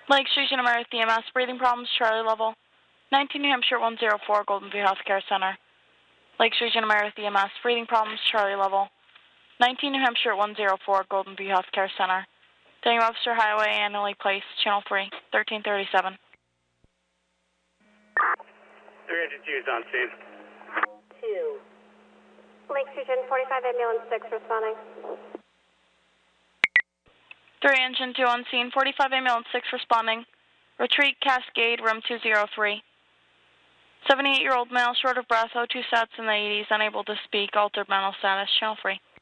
Lake Street, Meredith EMS, breathing problems, Charlie level. 19 New Hampshire 104, Golden View Healthcare Center. Lake Street, Meredith EMS, breathing problems, Charlie level. 19 New Hampshire 104, Golden View Healthcare Center. Daniel Webster Highway, Annually Place, Channel 3, 1337. 302 is on scene. 2. Lake Street, 45 ambulance 6 responding. 3 engine 2 on scene, 45 ambulance 6 responding. Retreat Cascade, room 203. 78-year-old male, short of breath, O2 sats in the 80s, unable to speak, altered mental status, Channel 3.